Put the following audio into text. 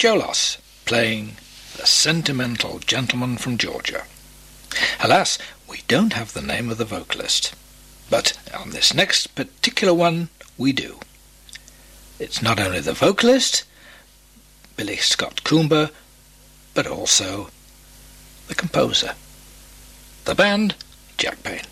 Joe Loss playing The Sentimental Gentleman from Georgia. Alas, we don't have the name of the vocalist, but on this next particular one we do. It's not only the vocalist, Billy Scott Coomber, but also the composer. The band, Jack Payne.